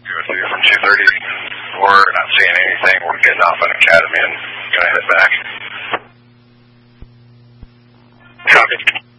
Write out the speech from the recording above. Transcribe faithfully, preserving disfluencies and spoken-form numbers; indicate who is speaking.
Speaker 1: two oh two from two thirty. We're not seeing anything. We're getting off an academy and going to head back.
Speaker 2: Copy.